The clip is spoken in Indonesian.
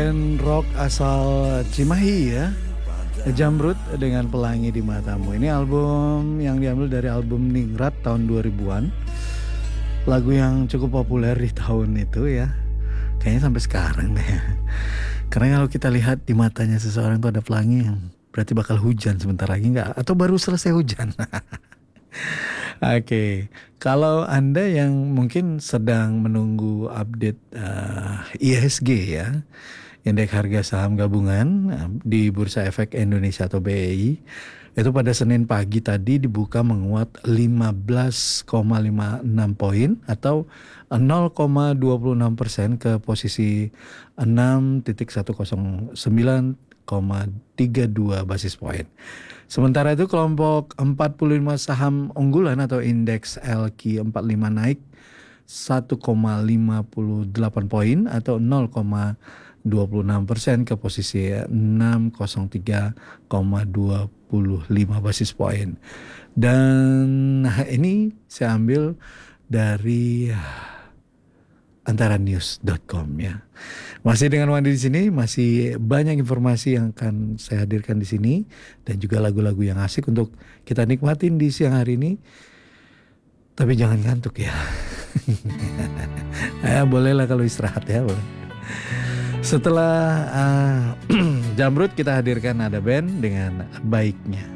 band rock asal Cimahi ya, Jamrud dengan Pelangi di Matamu. Ini album yang diambil dari album Ningrat tahun 2000-an. Lagu yang cukup populer di tahun itu ya. Kayaknya sampai sekarang deh. Karena kalau kita lihat di matanya seseorang itu ada pelangi, berarti bakal hujan sebentar lagi nggak? Atau baru selesai hujan? Oke, kalau Anda yang mungkin sedang menunggu update IHSG ya, Indeks Harga Saham Gabungan di Bursa Efek Indonesia atau BEI, itu pada Senin pagi tadi dibuka menguat 15,56 poin atau 0,26% ke posisi 6.109,32 basis poin. Sementara itu kelompok 45 saham unggulan atau indeks LQ45 naik 1,58 poin atau 0,26% ke posisi 603,25 basis poin. Dan ini saya ambil dari antaranews.com ya. Masih dengan Wandi di sini, masih banyak informasi yang akan saya hadirkan di sini dan juga lagu-lagu yang asik untuk kita nikmatin di siang hari ini. Tapi jangan ngantuk ya. Bolehlah kalau istirahat ya, boleh. Setelah Jamrud kita hadirkan ada band dengan Baiknya.